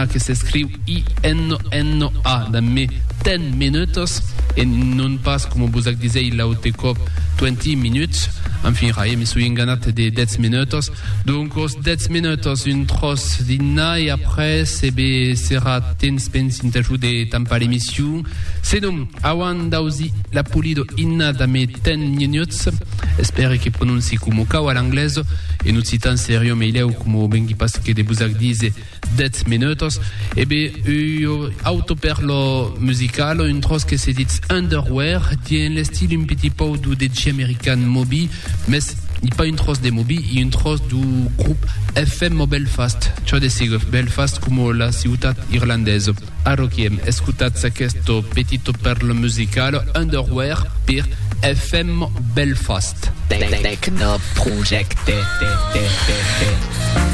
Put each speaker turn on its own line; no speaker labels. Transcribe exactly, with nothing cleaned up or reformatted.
Inna che si scrive I N N A da me ten minutos e non pas come Busak disait l'Autecop twenty minutes. Enfin, je me suis enganat de dez minutos. Donc, os dez minutos, une trosse d'Inna et après, c'est be sera temps pens interjou de tampa l'émission. C'est donc, awan dausi la pulido Inna da me ten minutes. Espero che pronunci come cao all'anglaise e non citan serio me leu come bengi pas che de Busak dise dez minutos. E be, io autoperlo musicalo, une trosse che si dit Underwear, tient le style un petit peu du D J américain Moby, mais il n'y a pas une trosse de Moby, il y a une trosse du groupe F M Belfast, cioè de sigo Belfast come la città irlandaise. Arrochiem, escutate questo petito perlo musicale Underwear per F M Belfast.
Techno Project.